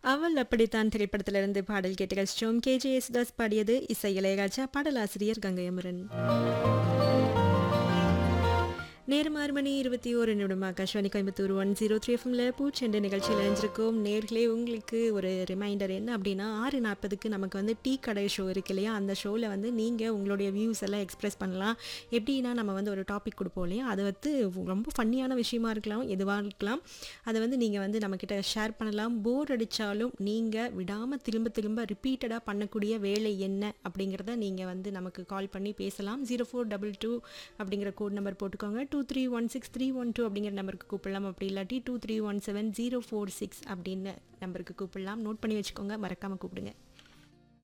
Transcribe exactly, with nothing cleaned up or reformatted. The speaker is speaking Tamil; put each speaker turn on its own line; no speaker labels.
அவள் அப்படித்தான் திரைப்படத்திலிருந்து பாடல் கேட்டு கழிச்சோம். கே ஜே யேசுதாஸ் பாடியது, இசை இளையராஜா, பாடலாசிரியர் கங்கை அமரன். நேரம் ஆறு மணி இருபத்தி ஒரு நிமிடம். Akashvani Coimbatore one zero three எஃப்எம்ல பூச்செண்டு நிகழ்ச்சியில் இணைஞ்சிருக்கோம். நேர்களே, உங்களுக்கு ஒரு ரிமைண்டர் என்ன அப்படின்னா, ஆறு நாற்பதுக்கு நமக்கு வந்து டீ கடை ஷோ இருக்கு இல்லையா, அந்த ஷோவில் வந்து நீங்கள் உங்களுடைய வியூஸ் எல்லாம் எக்ஸ்பிரஸ் பண்ணலாம். எப்படின்னா, நம்ம வந்து ஒரு டாபிக் கொடுப்போம் இல்லையா, அது வந்து ரொம்ப ஃபன்னியான விஷயமா இருக்கலாம், எதுவாக இருக்கலாம். அதை வந்து நீங்கள் வந்து நம்மக்கிட்ட ஷேர் பண்ணலாம். போர் அடித்தாலும் நீங்கள் விடாமல் திரும்ப திரும்ப ரிப்பீட்டடாக பண்ணக்கூடிய வேலை என்ன அப்படிங்கிறத நீங்கள் வந்து நமக்கு கால் பண்ணி பேசலாம். ஜீரோ ஃபோர் டபுள் டூ அப்படிங்கிற கோட் நம்பர் போட்டுக்கோங்க. Two three one six three one two அப்படிங்கிற நம்பருக்கு கூப்பிடலாம். அப்படி இல்லாட்டி two three one seven zero four six அப்படின்னு நம்பருக்கு கூப்பிடலாம். நோட் பண்ணி வச்சுக்கோங்க, மறக்காமல் கூப்பிடுங்க.